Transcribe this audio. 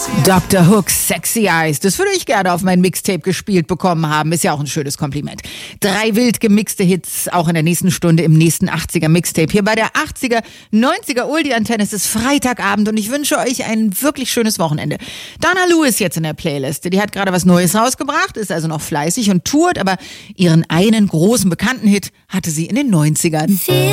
Dr. Hook's Sexy Eyes, das würde ich gerne auf mein Mixtape gespielt bekommen haben. Ist ja auch ein schönes Kompliment. 3 wild gemixte Hits, auch in der nächsten Stunde im nächsten 80er Mixtape. Hier bei der 80er, 90er Oldie-Antenne. Es ist Freitagabend und ich wünsche euch ein wirklich schönes Wochenende. Donna Lewis jetzt in der Playlist. Die hat gerade was Neues rausgebracht, ist also noch fleißig und tourt, aber ihren einen großen bekannten Hit hatte sie in den 90ern.